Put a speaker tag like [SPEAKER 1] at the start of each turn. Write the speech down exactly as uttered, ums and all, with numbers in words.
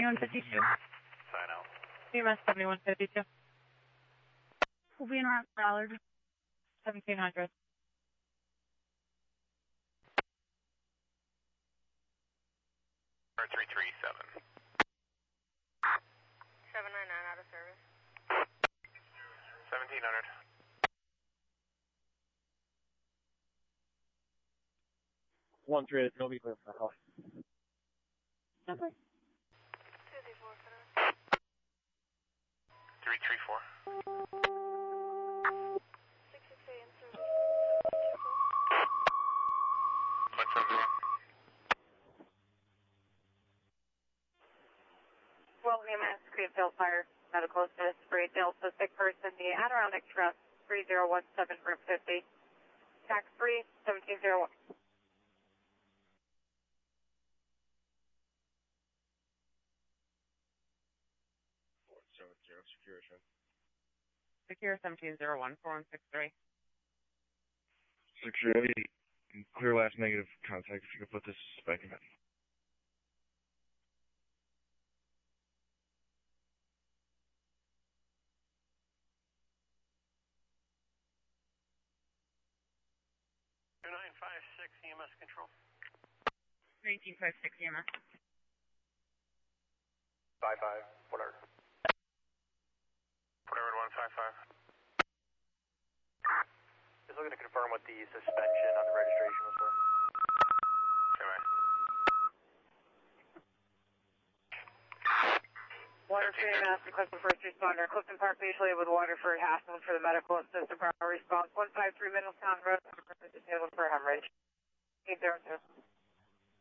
[SPEAKER 1] seventy-one fifty-two.
[SPEAKER 2] Sign out.
[SPEAKER 1] E M S seventy-one fifty-two. We'll be in route for Allard. seventeen hundred.
[SPEAKER 2] three three seven.
[SPEAKER 3] seven nine nine out of service.
[SPEAKER 2] seventeen hundred.
[SPEAKER 4] one three eight, no be clear for that call.
[SPEAKER 1] Okay.
[SPEAKER 3] two three four, FedEx.
[SPEAKER 2] three three four.
[SPEAKER 3] six six eight in service.
[SPEAKER 2] one seven one.
[SPEAKER 5] Well, E M S, Greenfield Fire, medical assist, three Delta, sick person, the Adirondack Trust, three zero one seven, room fifty, tax three, seventeen zero one.
[SPEAKER 4] seven zero, secure, sure.
[SPEAKER 1] Secure seventeen zero one, four one six three.
[SPEAKER 4] Security, clear last negative contact, if you could put this back in.
[SPEAKER 2] two nine five six E M S control.
[SPEAKER 1] nineteen fifty-six E M S.
[SPEAKER 2] five five, whatever. Whatever, one five five.
[SPEAKER 6] Just looking to confirm what the suspension on the registration was for.
[SPEAKER 2] Okay, bye.
[SPEAKER 5] Waterford E M S, request for first responder. Clifton Park mutually with Waterford, Hassel for the medical assistant proper response. one five three Middletown Road, disabled for hemorrhage. eight zero two.